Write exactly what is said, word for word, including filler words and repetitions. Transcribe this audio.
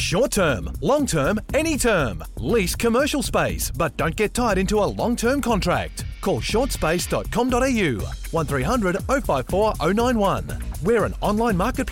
Short term, long term, any term. Lease commercial space, but don't get tied into a long-term contract. Call short space dot com dot a u one three hundred oh five four oh nine one. We're an online marketplace.